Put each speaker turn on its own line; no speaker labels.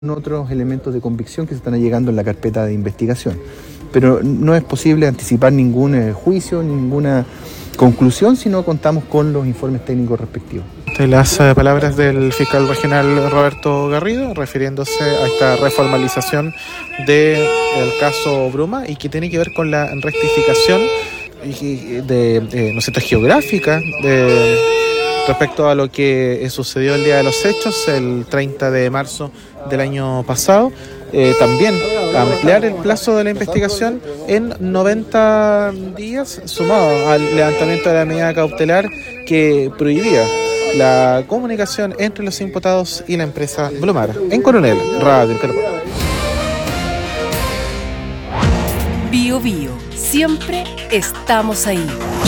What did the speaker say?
otros elementos de convicción que se están llegando en la carpeta de investigación. Pero no es posible anticipar ningún juicio, ninguna conclusión si no contamos con los informes técnicos respectivos.
De las palabras del fiscal regional Roberto Garrido, refiriéndose a esta reformalización del caso Bruma y que tiene que ver con la rectificación geográfica respecto a lo que sucedió el día de los hechos, el 30 de marzo del año pasado. También ampliar el plazo de la investigación en 90 días, sumado al levantamiento de la medida cautelar que prohibía la comunicación entre los imputados y la empresa Blumara. En Coronel, Radio Interpol.
Bio Bio, siempre estamos ahí.